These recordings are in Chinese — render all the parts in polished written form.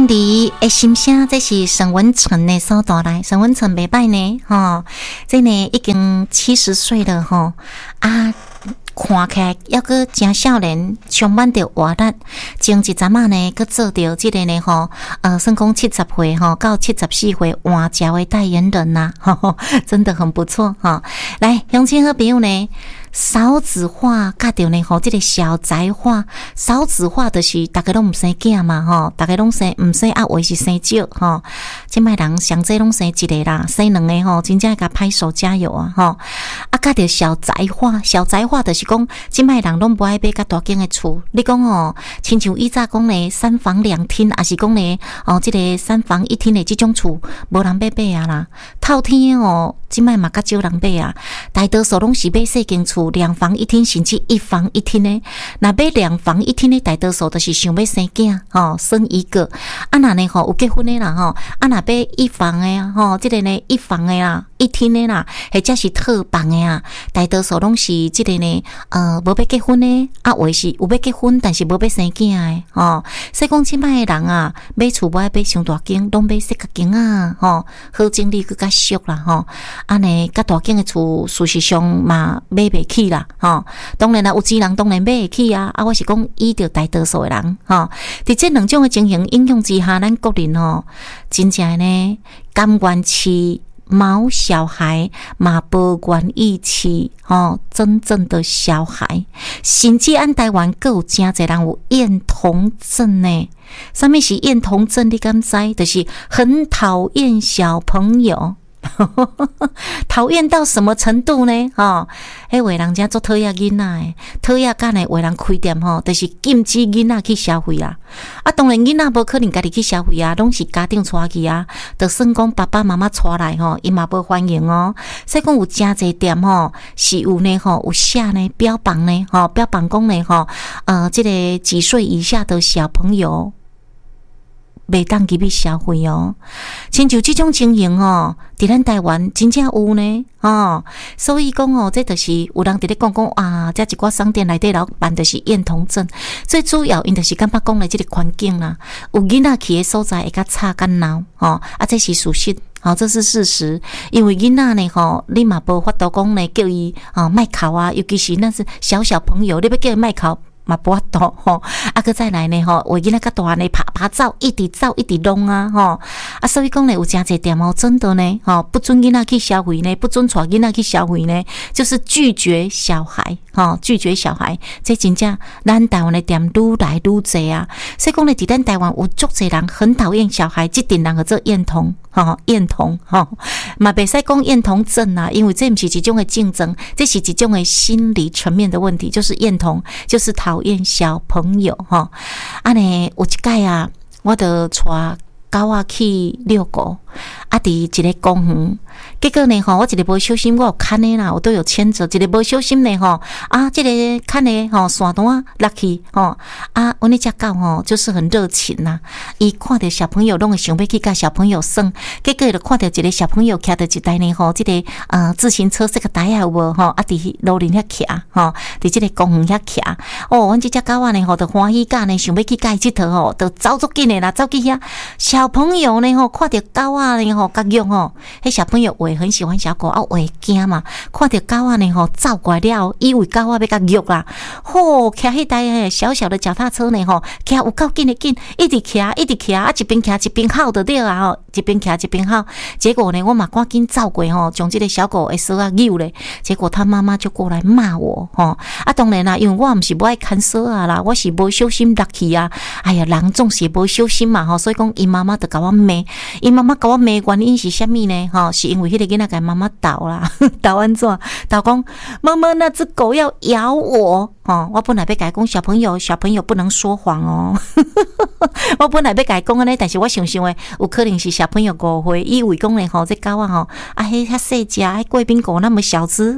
里的心声，这是沈文成的所带来。沈文成袂歹呢，这呢已经70岁了吼啊。看起来还阁真少年，充满着活力。前一阵仔呢，阁做着这个呢算讲70岁到74岁换脚的代言人呐，真的很不错哈。来，乡亲好朋友呢。少子化，甲着呢这个小宅化，少子化就是大家拢唔生囝嘛大家拢生唔生啊，或是生少即摆人上济拢生一个啦，生两个真正甲拍手加油啊啊，甲着小宅化，小宅化就是讲即摆人拢不爱买较大间的厝，你讲亲像以早讲呢3房2厅，还是讲呢这个3房1厅的这种厝，无人要买啊啦，透天即摆嘛较少人买啊，大多数拢是买细间厝，2房1厅甚至1房1厅的。那买2房1厅的，大多数都是想要生囝生一个。啊那呢有结婚的啦啊那买1房的啊这个呢1房的啦，1厅的啦，或者是套房的啊，大多数拢是这个呢无要结婚的啊，或是有要结婚，但是无要生囝的所以讲即摆的人啊，买厝无爱买上大间，拢买小个间啊好整理更较俗啦安尼较大间的厝，事实上嘛买袂起啦当然啦，有钱人当然买会起啊我是讲依着大多数的人伫这两种的情形影响之下，咱国人真正呢甘愿饲毛小孩嘛不愿意饲真正的小孩，甚至咱台湾还有真侪人有厌童症呢。什么是厌童症？你敢知？就是很讨厌小朋友。讨厌到什么程度呢？迄话人家做讨厌囡仔的，讨厌干的话人开店就是禁止囡仔去消费啊。当然囡仔无可能家己去消费啊，拢是家长带去啊。就算讲爸爸妈妈带来伊嘛无欢迎所以讲有真侪店是有呢有写呢标榜呢标榜讲呢这个几岁以下的小朋友。袂当入去消费亲像这种情形伫咱台湾真正有呢所以讲这就是有人伫咧讲啊，这一寡商店内底老板就是厌童症，最主要因就是感觉讲咧这个环境啦，有囡仔去的所在会较吵较闹这是事实这是事实，因为囡仔呢你嘛无法度讲呢叫伊卖哭啊，尤其是那是小朋友，你要叫伊卖哭。嘛不法度搁再来呢话囡仔较大呢爬走，一直走一直弄啊所以讲呢有真侪店真的呢不准囡仔去消费呢，不准带囡仔去消费呢，就是拒绝小孩拒绝小孩，这真正咱台湾的店愈来愈多啊。所以讲呢伫咱台湾有足侪人很讨厌小孩，这点人叫做厌童厌童嘛袂使讲厌童症啊，因为这不是一种的竞争，这是一种的心理层面的问题，就是厌童，就是讨厌小朋友呢有一摆啊，我就带狗仔去遛狗伫一个公园，结果呢我一个无小心，我有牵的啦，我都有牵着，一个无小心呢这个牵的线段落去我那只狗就是很热情呐，伊看到小朋友拢会想要去甲小朋友耍，结果就看到一个小朋友骑着一台呢这个自行车，这个台有无伫路边遐骑伫这个公园遐骑阮这只狗仔呢就欢喜甲呢，想要去甲伊佚佗就走足紧的啦，走去遐小朋友呢看到狗仔呢甲育迄小朋友会很喜欢小狗会惊嘛，看到狗仔呢走过来了，以为狗仔要甲育啦，骑迄台小小的脚踏车呢骑有够紧的紧，一直骑一直骑一边骑一边吼就对啊一边骑一边吼，结果呢我嘛赶紧走过将这个小狗的绳啊扭咧，结果他妈妈就过来骂我当然啦，因为我不是不爱看绳啊啦，我是无小心落去啊，哎呀人总是无小心嘛所以讲伊妈妈就甲我骂，伊妈妈甲我骂原因是啥物呢是因为迄个囡仔甲妈妈斗啦斗安怎斗讲妈妈那只狗要咬我我本来要甲伊讲小朋友不能说谎我本来要甲伊讲安尼，但是我想想诶，有可能是小朋友误会，以为讲咧这狗啊迄较细只，迄贵宾狗那么小只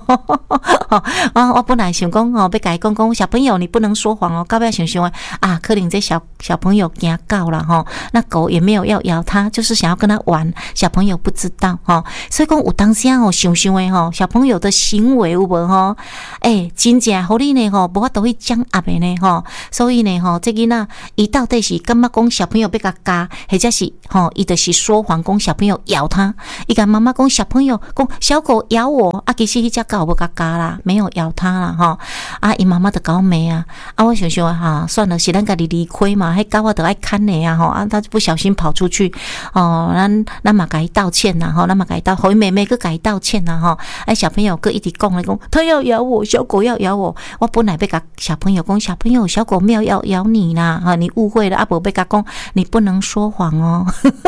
我本来想讲要甲伊讲小朋友你不能说谎到尾想想诶可能这小朋友惊狗啦那狗也没有要咬他，就是想要跟他玩，小朋友不知道所以讲有当时想想诶小朋友的行为有无真正互你以呢无法度去掌握的呢所以呢这囡仔伊到底是感觉讲小朋友要甲教，或者是伊就是说谎讲小朋友咬他，伊甲妈妈讲小朋友讲小狗咬我其实迄只狗无甲教啦，没有咬他啦伊妈妈就搞骂我想想算了，是咱家己理亏嘛，迄狗我就爱看的他就不小心跑出去咱嘛甲伊道歉啦咱嘛甲伊互伊妹妹佮甲伊道歉啦小朋友佮一直讲他要咬我，小狗要咬我，我本来要甲小朋友讲，小朋友小狗没有要咬你啦你误会了无要甲讲你不能说谎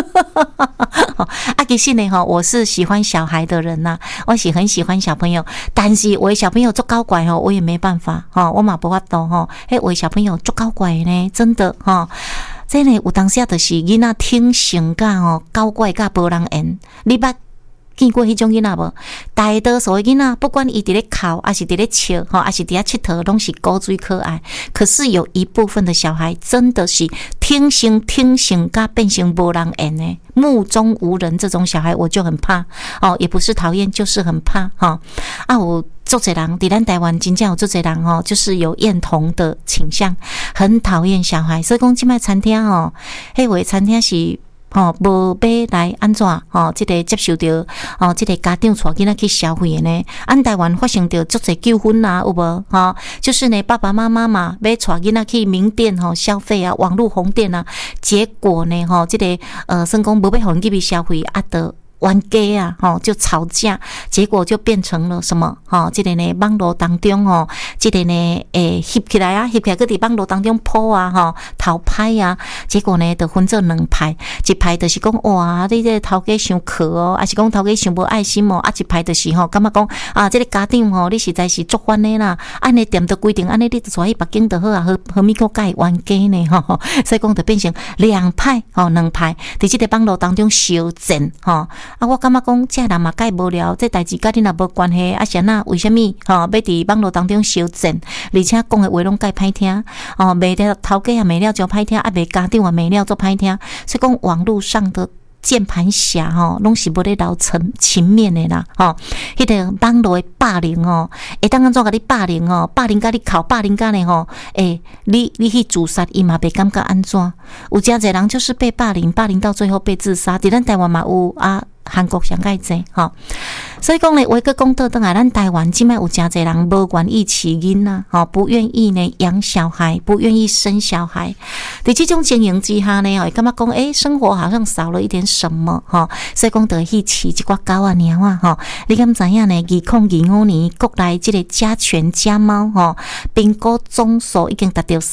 其实呢我是喜欢小孩的人呐我很喜欢小朋友，但是我的小朋友做高怪我也没办法我嘛无法度我的小朋友做高怪呢，真的这呢有当时就是囡仔听性甲高怪甲无人缘，你捌见过迄种囡仔无？大多数的囡仔，不管伊伫咧哭，还是伫咧笑，还是伫遐佚佗，拢是古锥可爱。可是有一部分的小孩真的是听性甲变成无人缘的，目中无人。这种小孩我就很怕也不是讨厌，就是很怕有足侪人伫咱台湾真正有足侪人就是有厌童的倾向，很讨厌小孩。所以讲即摆餐厅迄位餐厅是无要来安怎这个接受到这个家长带囡仔去消费的呢？咱台湾发生着足侪纠纷有无就是呢爸爸妈妈嘛要带囡仔去名店消费网络红店结果呢这个算讲无要互因去消费就冤家就吵架，结果就变成了什么这个呢网络当中这个呢翕起来翕起来搁伫网络当中po偷拍结果呢就分做两派，一派就是讲哇你这头家伤可还是讲头家伤无爱心一派就是感觉讲这个家长你实在是作反的啦，安尼店都规定安尼你就带去北京就好何咪搁甲伊冤家呢所以讲就变成两派两派伫这个网络当中相战我感觉讲这人嘛介无聊，这代志甲你若无关系是那为什么要伫网络当中相战，而且讲的话拢介歹听卖了头家卖了就歹听卖家长卖了就歹听，所以讲网络上的键盘侠拢是无咧留情面的啦迄个网络的霸凌会当安怎甲你霸凌霸凌甲你哭，霸凌甲呢你去自杀伊嘛袂感觉安怎，有真侪人就是被霸凌到最后被自杀，伫咱台湾嘛有韩国上介济所以讲呢，话个讲倒转来，咱台湾即摆有真侪人无愿意饲囡仔不愿意呢养小孩，不愿意生小孩。在这种经营之下呢，会感觉讲生活好像少了一点什么所以讲得去饲一寡狗猫你敢知影呢？2025年国内这个家犬家猫评估总数已经达到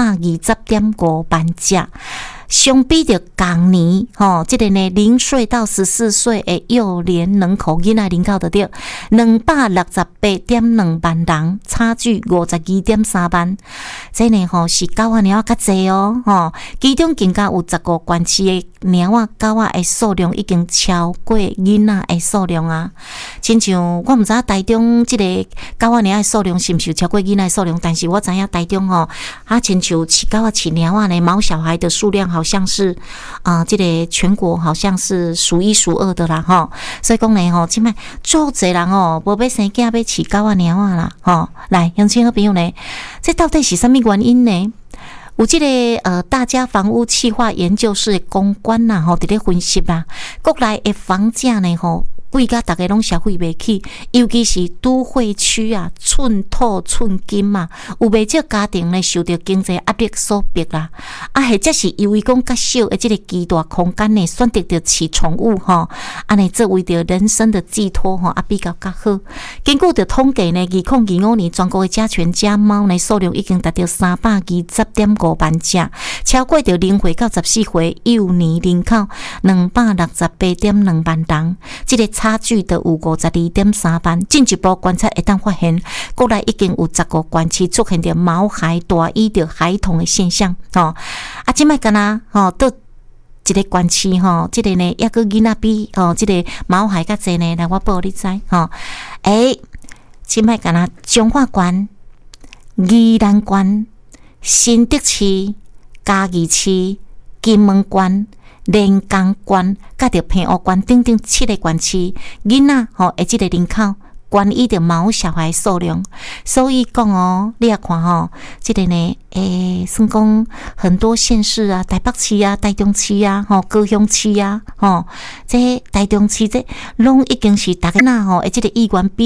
320.5万只。相比着同年这个呢0岁到14岁的幼年人口囡仔人口就对268.2万人，差距52.3万。这呢是狗猫较济其中更加有15县市的猫狗的数量已经超过囡仔的数量亲像我毋知台中这个狗猫的数量是不是超过囡仔的数量，但是我知影台中亲像饲狗饲猫呢毛小孩的数量好像是这个全国好像是数一数二的啦所以讲呢现在足侪人无要生囝要饲狗猫啦来乡亲好朋友呢，这到底是什么原因呢？有这个大家房屋企划研究室的公关啦伫咧分析啦，国内的房价呢贵甲大家拢消费袂起，尤其是都会区寸土寸金有袂少家庭呢受到经济压力所逼啦或者是由于讲较少的这个巨大空间呢，选择着饲宠物安尼作为着人生的寄托比较较好。根据着统计呢，2025年全国的家犬家猫呢数量已经达到320.5万只，超过着0岁到14岁幼年人口268.2万人，这个差距的有52.3万。进一步观察会当发现，国内已经有15县市出现着毛孩大于着孩童的现象即摆敢若到一个县市这个呢抑个囡仔比这个毛孩较济呢，来我报你知即摆敢若彰化县、宜兰县、新竹市、嘉义市、金门县、连江县、甲着平湖县等等7个县市，囡仔这个人口关于着嘛有小孩数量，所以讲哦，你也看吼，这个呢，算讲很多县市啊，台北市啊、台中市啊、高雄市啊，这台中市这拢已经是大家吼，这个议员比